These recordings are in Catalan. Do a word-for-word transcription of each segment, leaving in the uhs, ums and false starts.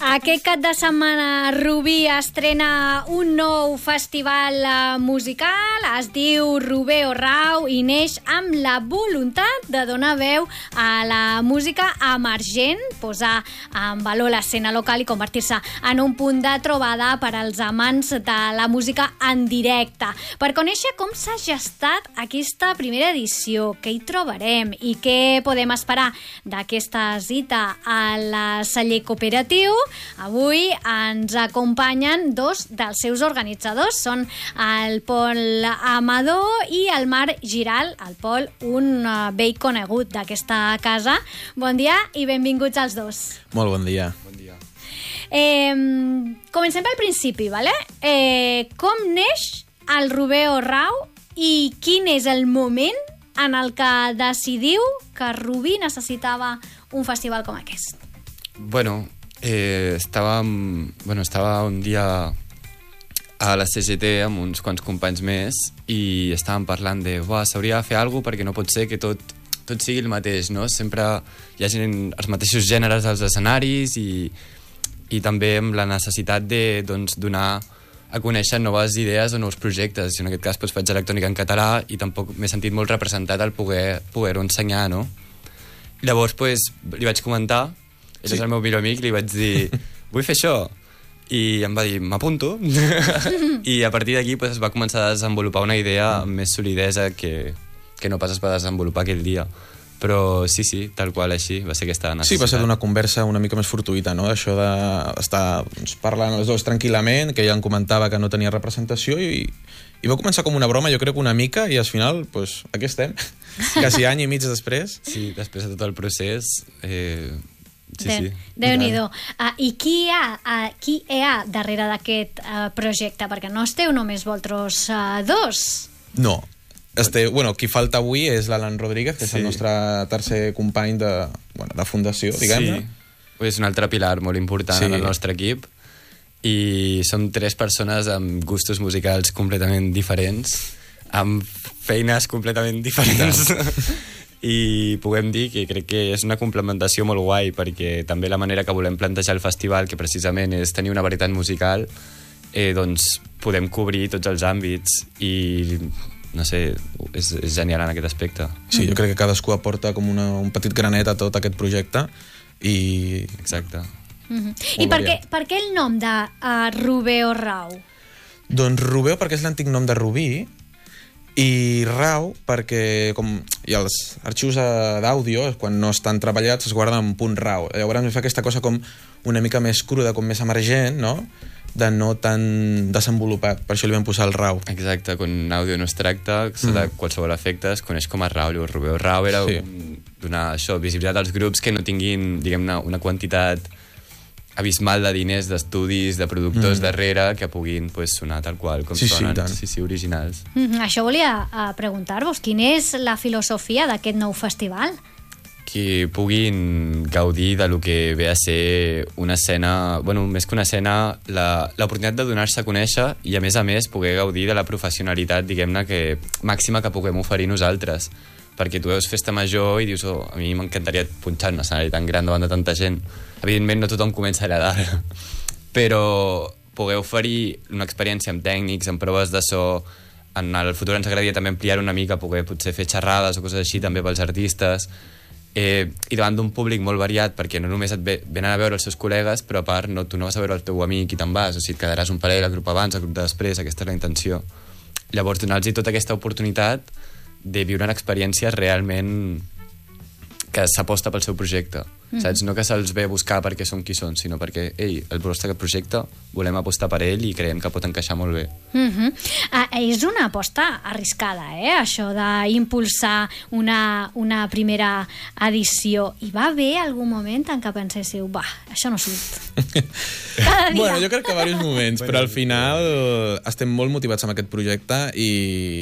Aquest cap de setmana Rubí estrena un nou festival musical, es diu Rubeo Rau i neix amb la voluntat de donar veu a la música emergent, posar en valor l'escena local i convertir-se en un punt de trobada per als amants de la música en directe. Per conèixer com s'ha gestat aquesta primera edició, què hi trobarem i què podem esperar d'aquesta cita al celler cooperatiu, avui ens acompanyen dos dels seus organitzadors, són el Pol Amador i el Marc Giral. El Pol, un vell conegut d'aquesta casa. Bon dia i benvinguts als dos. Molt bon dia. Bon dia. Eh, comencem pel principi, ¿vale? Eh, com neix el Rubeo Rau i quin és el moment en el que decidiu que Rubí necessitava un festival com aquest? Bueno, eh, estàvem, bueno, estava un dia a la C G T amb uns quants companys més i estàvem parlant de "Buah, s'hauria de fer alguna cosa perquè no pot ser que tot, tot sigui el mateix, no? Sempre hi hagi els mateixos gèneres als escenaris i, i també amb la necessitat de doncs, donar a conèixer noves idees o nous projectes. Jo en aquest cas doncs, faig electrònica en català i tampoc m'he sentit molt representat al poder poder-ho ensenyar, no? I llavors doncs, li vaig comentar, ell sí. És el meu millor amic, li vaig dir vull fer això, i em va dir m'apunto i a partir d'aquí doncs, es va començar a desenvolupar una idea amb més solidesa que, que no pas es va desenvolupar aquell dia. Però sí, sí, tal qual així, va ser aquesta necessitat. Sí, va ser d'una conversa una mica més fortuïta, no? Això d'estar doncs, parlant els dos tranquil·lament, que ella em comentava que no tenia representació i, i va començar com una broma, jo crec una mica, i al final, doncs, aquí estem, quasi any i mig després. Sí, després de tot el procés... Eh... Sí, de, sí. Déu-n'hi-do. Uh, I qui hi ha, uh, qui hi ha darrere d'aquest uh, projecte? Perquè no esteu només vosaltres uh, dos. No. Este, bueno, qui falta avui és l'Alan Rodríguez, que sí. És el nostre tercer company de, bueno, de fundació, diguem-ne. Sí, és un altre pilar molt important sí. en el nostre equip. I som tres persones amb gustos musicals completament diferents, amb feines completament diferents. I puguem dir que crec que és una complementació molt guai, perquè també la manera que volem plantejar el festival, que precisament és tenir una varietat musical, eh, doncs podem cobrir tots els àmbits i no sé, és, és genial en aquest aspecte. Sí, jo crec que cadascú aporta com una, un petit granet a tot aquest projecte i... Exacte. Mm-hmm. I per què, per què el nom de uh, Rubeo Rau? Doncs Rubeo perquè és l'antic nom de Rubí, i Rau perquè com hi ha els arxius d'àudio, quan no estan treballats es guarden en punt rau, llavors em fa aquesta cosa com una mica més cruda, com més emergent, no? De no tan desenvolupat, per això li vam posar el Rau. Exacte, quan un àudio no es tracta mm. qualsevol efecte es coneix com a Rau. Llavors Rubeo Rau era sí. un, donar això, visibilitat als grups que no tinguin, diguem-ne, una quantitat abismal de diners, d'estudis, de productors mm. darrere que puguin pues, sonar tal qual com sí, sonen, sí, sí, sí, originals. Mm-hmm. Això volia uh, preguntar-vos, quina és la filosofia d'aquest nou festival? Que puguin gaudir de lo que ve a ser una escena, bueno, més que una escena, l'oportunitat de donar-se a conèixer i a més a més poder gaudir de la professionalitat, diguem-ne, que màxima que puguem oferir nosaltres. Perquè tu veus festa major i dius, oh, a mi m'encantaria punxar un escenari tan gran davant de tanta gent. Evidentment no tothom comença a agradar, però poder oferir una experiència amb tècnics, amb proves de so, en el futur ens agradaria també ampliar una mica, poder potser fer xerrades o coses així també pels artistes, eh, i davant d'un públic molt variat, perquè no només et ve, venen a veure els seus col·legues, però a part no, tu no vas a veure el teu amic i te'n vas, o sigui, et quedaràs un parell, el grup abans, el grup de després, aquesta és la intenció. Llavors donar-los tota aquesta oportunitat de viure una experiència realment que s'aposta pel seu projecte, mm. saps? No que se'ls ve a buscar perquè són qui són, sinó perquè, ei, el nostre projecte volem apostar per ell i creiem que pot encaixar molt bé. Mm-hmm. uh, és una aposta arriscada, eh? Això d'impulsar una, una primera edició. Hi va haver algun moment en què penséssiu, va, això no surt cada dia? Bueno, jo crec que diversos moments, però al final estem molt motivats amb aquest projecte i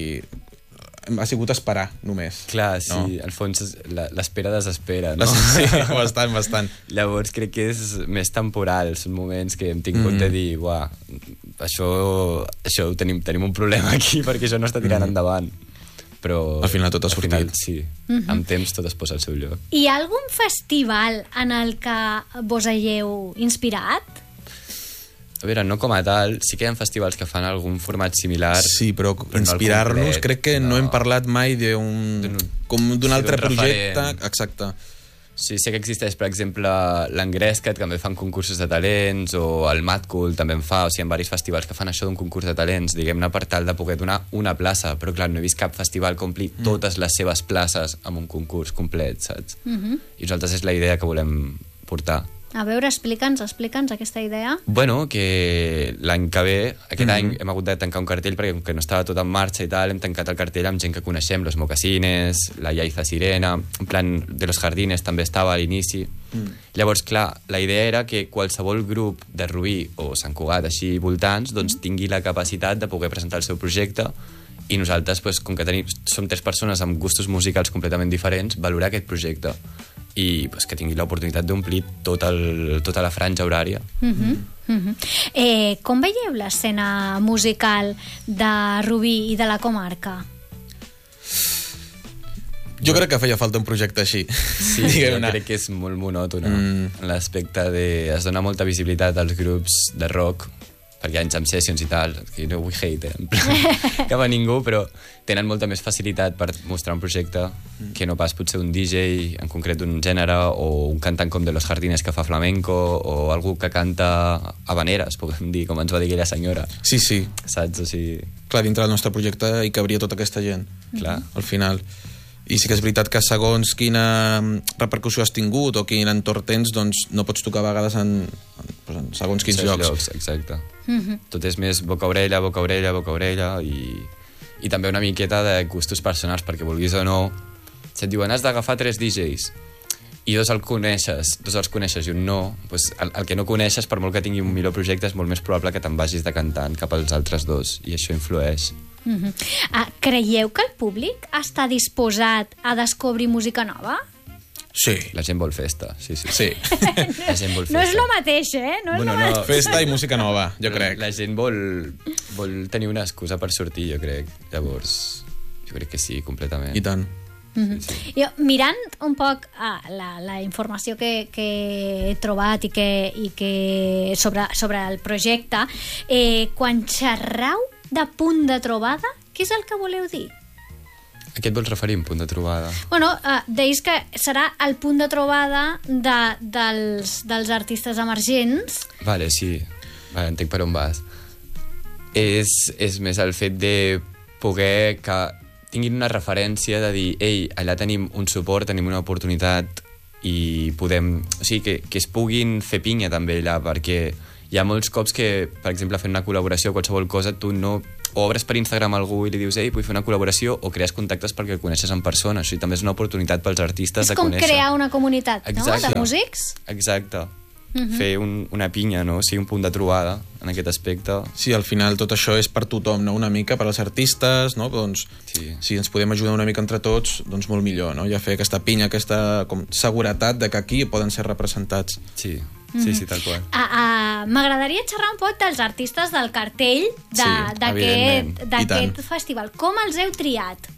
ha sigut esperar, només. Clar, sí, no? Al fons l'espera desespera, no? Sí, bastant, bastant. Llavors crec que és més temporal, són moments que hem tingut mm. de dir, uah, això, això tenim, tenim un problema aquí perquè això no està tirant mm. endavant. però... Al final tot ha al sortit. Final, sí, mm-hmm. amb temps tot es posa al seu lloc. Hi ha algun festival en el que vos hagueu inspirat? A veure, no com a tal, sí que hi ha festivals que fan algun format similar. Sí, però, però inspirar-nos, no crec que no. no hem parlat mai d'un com d'un sí, altre projecte. Referent. Exacte. Sí, sí que existeix, per exemple, l'Engresca, que també fan concursos de talents, o el Mad Cool també en fa, o sigui, hi ha diversos festivals que fan això d'un concurs de talents, diguem-ne, per tal de poder donar una plaça, però clar, no he vist cap festival complir mm. totes les seves places amb un concurs complet, saps? Mm-hmm. I nosaltres és la idea que volem portar. A veure, explica'ns, explica'ns aquesta idea. Bueno, que l'any que ve, aquest mm-hmm. any hem hagut de tancar un cartell perquè com que no estava tot en marxa i tal, hem tancat el cartell amb gent que coneixem, Los Mocasines, la Yaiza Sirena, en plan, de Los Jardines també estava a l'inici. Mm. Llavors, clar, la idea era que qualsevol grup de Rubí o Sant Cugat, així voltants, doncs mm. tingui la capacitat de poder presentar el seu projecte i nosaltres, pues, com que tenim, som tres persones amb gustos musicals completament diferents, valorar aquest projecte i pues, que tingui l'oportunitat d'omplir tot el, tota la franja horària. Mm-hmm. Mm-hmm. Eh, com veieu l'escena musical de Rubí i de la comarca? Jo crec que feia falta un projecte així. Sí, jo crec que és molt monòtona mm. en l'aspecte de... Es dona molta visibilitat als grups de rock, perquè hi ha jam sessions i tal, que no vull hate, en plan, cap a ningú, però tenen molta més facilitat per mostrar un projecte que no pas potser un D J, en concret d'un gènere, o un cantant com de Los Jardines que fa flamenco, o algú que canta habaneres, podem dir, com ens va dir aquella senyora. Sí, sí. Saps? O sigui... Clar, dintre del nostre projecte hi cabria tota aquesta gent. Clar. Al final. I sí que és veritat que segons quina repercussió has tingut o quin entorn tens, doncs no pots tocar a vegades en, en, en segons quins llocs. llocs. Exacte. Mm-hmm. Tot és més boca-orella, boca-orella, boca-orella i, i també una miqueta de gustos personals, perquè vulguis o no, si et diuen has d'agafar tres D Js i dos els coneixes, dos els coneixes i un no, doncs el, el que no coneixes, per molt que tingui un millor projecte, és molt més probable que te'n vagis de cantant cap als altres dos, i això influeix. Mm-hmm. uh, Creieu que el públic està disposat a descobrir música nova? Sí. La gent vol festa, sí, sí. sí. La gent vol festa. No és el mateix, eh? No és bueno, lo mateix. No, festa i música nova, jo crec. La, la gent vol, vol tenir una excusa per sortir, jo crec. Llavors, jo crec que sí, completament. I tant. Mm-hmm. Sí, sí. Jo, mirant un poc ah, la, la informació que, que he trobat i que, i que sobre, sobre el projecte, eh, quan xerrau de punt de trobada, què és el que voleu dir? A què et vols referir, un punt de trobada? Bueno, uh, deies que serà el punt de trobada de, dels, dels artistes emergents. Vale, sí. Vale, entenc per on vas. És, és més el fet de poder que tinguin una referència de dir, ei, allà tenim un suport, tenim una oportunitat i podem... O sigui, que, que es puguin fer pinya també allà, perquè hi ha molts cops que, per exemple, fent una col·laboració o qualsevol cosa, tu no... O obres per Instagram a algú i li dius, ei, vull fer una col·laboració, o crees contactes perquè el coneixes en persona. Això també és una oportunitat pels artistes de conèixer. És com crear una comunitat, exacte, no?, de músics. Exacte. Uh-huh. Fer un, una pinya, no? O sigui, un punt de trobada en aquest aspecte. Sí, al final tot això és per tothom, no? Una mica per als artistes, no? Doncs, sí. Si ens podem ajudar una mica entre tots, doncs molt millor, no? Ja fer aquesta pinya, aquesta com, seguretat de que aquí poden ser representats. Sí. Sí, sí, tal qual. Uh, uh, M'agradaria xerrar un poc dels artistes del cartell d'aquest sí, d'aquest festival. Com els heu triat?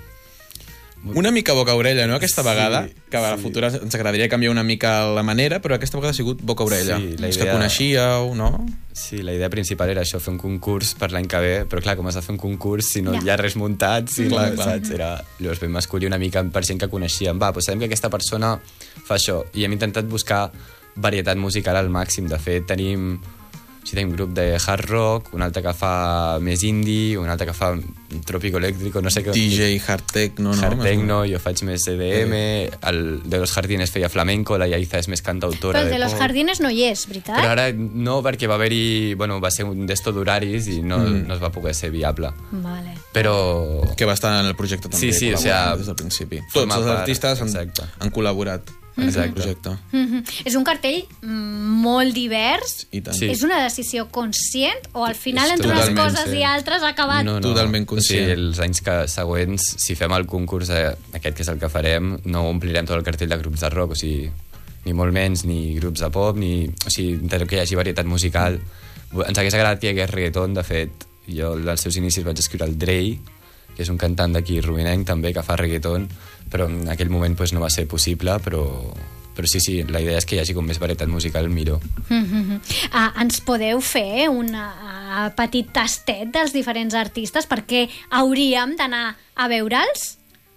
Una mica boca-orella, no?, aquesta sí, vegada, que a la sí. futura ens agradaria canviar una mica la manera, però aquesta vegada ha sigut boca-orella. Sí, la idea... Els que coneixíeu, no? Sí, la idea principal era això, fer un concurs per l'any que ve, però clar, com has de fer un concurs si no ja. hi ha res muntat, si clar, no, clar. saps? Era... Llavors vam escollir una mica per gent que coneixíem. Va, doncs sabem que aquesta persona fa això, i hem intentat buscar varietat musical al màxim. De fet, tenim, o sigui, tenim un grup de hard rock, un altre que fa més indie, un altre que fa tropico eléctrico, no sé què... D J, hard techno, no? Hard techno, jo faig més E D M, el de Los Jardines feia flamenco, la Yaiza és més cantautora. Però el de, de Los Jardines no hi és, veritat? Però ara no, perquè va haver-hi... Bueno, va ser un d'esto d'horaris i no, mm. no es va poder ser viable. Vale. Però... Que va estar en el projecte també, sí, sí, o sea, des del principi. Tots els artistes han, han col·laborat. Exacte. Projecte. Mm-hmm. És un cartell molt divers. I tant. Sí. És una decisió conscient o al final és entre unes coses sí. i altres ha acabat? No, no. Totalment conscient. O sigui, els anys que, següents, si fem el concurs eh, aquest que és el que farem, no omplirem tot el cartell de grups de rock, o sigui, ni molt menys, ni grups de pop, ni... O sigui, intentem que hi hagi varietat musical. Ens hagués agradat que hi hagués reggaeton, de fet, jo als seus inicis vaig escriure el Dre, que és un cantant d'aquí rubinenc també, que fa reggaeton, però en aquell moment pues, no va ser possible, però, però sí, sí, la idea és que hi hagi com més varietat musical millor. Mm-hmm. Ah, ens podeu fer un uh, petit tastet dels diferents artistes perquè hauríem d'anar a veure'ls?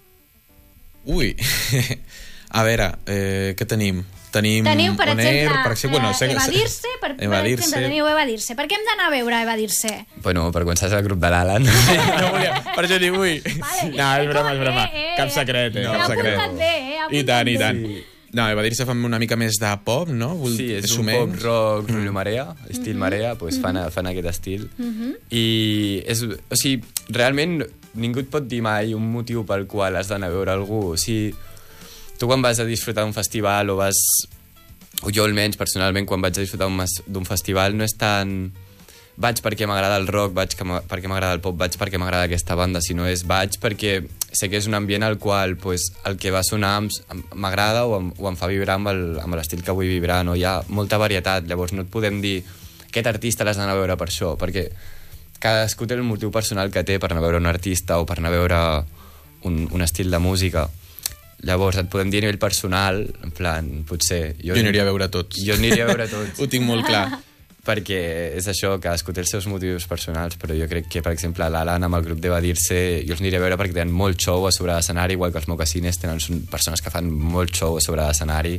Ui, a veure, eh, què tenim? Tenim Teniu, per On Air, exemple, per exemple, bueno, eh, Evadir-se, per, per Evadir-se. exemple, teniu Evadir-se. Per què hem d'anar a veure Evadir-se? Bueno, per començar és el grup de l'Alan. No volia, per això dic, ui. Vale. No, és broma, és broma. Eh, eh, Cap secret, eh, no. cap Ha secret. apuntat bé, eh, ha I tant, i apuntat tant. bé. No, Evadir-se fan una mica més de pop, no? Vull- Sí, és més o un menys. pop rock rotllo marea, estil marea, pues fan, fan aquest estil. I és, o sigui, realment ningú et pot dir mai un motiu pel qual has d'anar a veure algú. O sigui, tu quan vas a disfrutar d'un festival o vas... o jo almenys personalment quan vaig a disfrutar d'un festival no és tan... vaig perquè m'agrada el rock, vaig perquè m'agrada el pop, vaig perquè m'agrada aquesta banda, sinó és vaig perquè sé que és un ambient al qual pues, el que va sonar m'agrada o, em, o em fa vibrar amb l'estil que vull vibrar, no? Hi ha molta varietat, llavors no et podem dir aquest artista l'has d'anar a veure per això, perquè cadascú té el motiu personal que té per anar a veure un artista o per anar a veure un, un estil de música. Llavors et podem dir a nivell personal, en plan, potser... Jo aniria a veure tots. Jo aniria a veure tots. Ho tinc molt clar. Perquè és això, cadascú té els seus motius personals, però jo crec que, per exemple, l'Alan amb el grup d'Evadir-se, jo els aniré a veure perquè tenen molt show a sobre l'escenari, igual que els Mocasines tenen són persones que fan molt show a sobre l'escenari.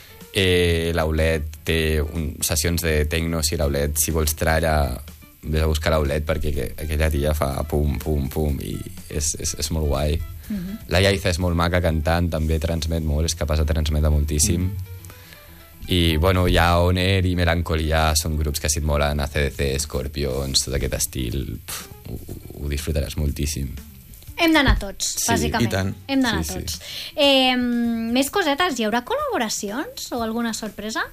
Eh, L'Aulet té un, sessions de techno, si l'Aulet, si vols tralla, vés a buscar l'Aulet perquè que, aquella tia fa pum, pum, pum, i és, és, és molt guai. Uh-huh. La Yaiza és molt maca cantant, també transmet molt, és capaç de transmetre moltíssim. Mm. I, bueno, ja On Air i Melancolia són grups que si et molen, A C D C, Scorpions, tot aquest estil, pf, ho, ho disfrutaràs moltíssim. Hem d'anar tots, Sí, bàsicament. i tant. Hem d'anar Sí, sí. tots. Eh, més cosetes, hi haurà col·laboracions o alguna sorpresa?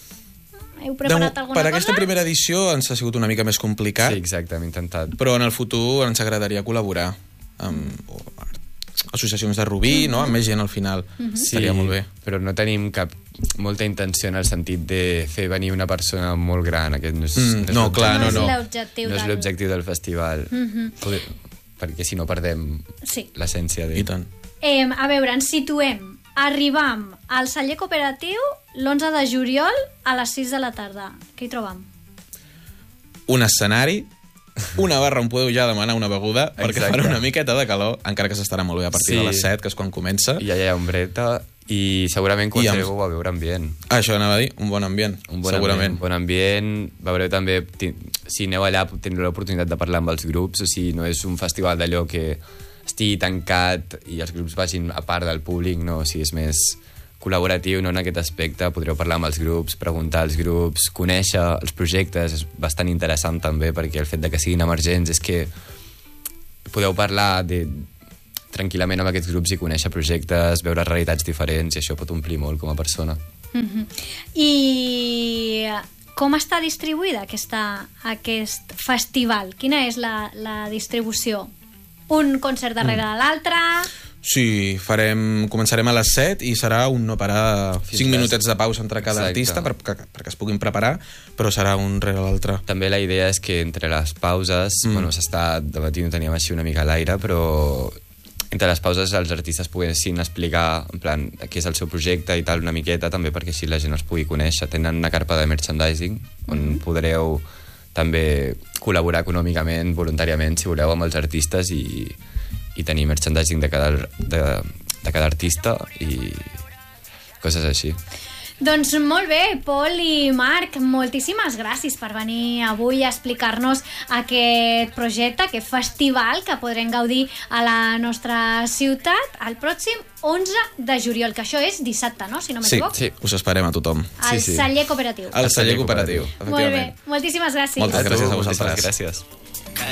Heu preparat De- alguna per cosa? aquesta primera edició ens ha sigut una mica més complicat, Sí, exacte, hem intentat. però en el futur ens agradaria col·laborar amb o, associacions de Rubí, no? Amb més gent al final. Estaria molt bé. Però no tenim cap molta intenció en el sentit de fer venir una persona molt gran. Aquest no és, Mm, és no, l'objectiu- clar, no, és no. l'objectiu No és del- l'objectiu del festival. Poder- perquè si no perdem Sí. l'essència de... I tant. Eh, a veure, ens situem. Arribam al celler cooperatiu l'onze de juliol a les sis de la tarda. Què hi trobam? Un escenari, una barra on podeu ja demanar una beguda, perquè Exacte. farà una miqueta de calor, encara que s'estarà molt bé a partir Sí. de les set, que és quan comença. I ja hi ha ombreta i segurament quan I amb- arribeu a veure ambient. Ah, això anava a dir, un bon ambient, Un bon segurament. ambient, un bon ambient. Veureu també, ti- si aneu allà tindreu l'oportunitat de parlar amb els grups, o sigui, no és un festival d'allò que estigui tancat i els grups vagin a part del públic, no, o sigui, és més col·laboratiu, no, en aquest aspecte. Podreu parlar amb els grups, preguntar als grups, conèixer els projectes, és bastant interessant també, perquè el fet de que siguin emergents és que podeu parlar de, tranquil·lament amb aquests grups i conèixer projectes, veure realitats diferents, i això pot omplir molt com a persona. Mm-hmm. I com està distribuïda aquesta, aquest festival? Quina és la, la distribució? Un concert darrere de l'altre? Sí, farem, començarem a les set i serà un no parar, Fins cinc les- minutets de pausa entre cada Exacte. artista per, que, perquè es puguin preparar, però serà un rere l'altre. També la idea és que entre les pauses, mm. bueno, s'està debatint, teníem així una mica a l'aire, però entre les pauses els artistes poguessin explicar en plan què és el seu projecte i tal una miqueta, també perquè així la gent els pugui conèixer. Tenen una carpa de merchandising on mm. podreu també col·laborar econòmicament, voluntàriament, si voleu, amb els artistes i, i tenir merchandising de cada, de, de cada artista i coses així. Doncs molt bé, Pol i Marc, moltíssimes gràcies per venir avui a explicar-nos aquest projecte, aquest festival que podrem gaudir a la nostra ciutat el pròxim onze de juliol, que això és dissabte, no? Si no Sí, m'equivoc. sí, us esperem a tothom. Al Sí, sí. celler cooperatiu. Al celler cooperatiu, Molt bé, efectivament. moltíssimes gràcies. Moltes gràcies a tu, moltíssimes vosaltres. gràcies.